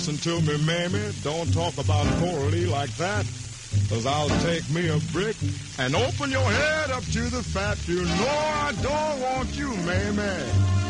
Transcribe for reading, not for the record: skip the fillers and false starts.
Listen to me, mammy, don't talk about Coralie like that, 'cause I'll take me a brick and open your head up to the fat. You know I don't want you, mammy.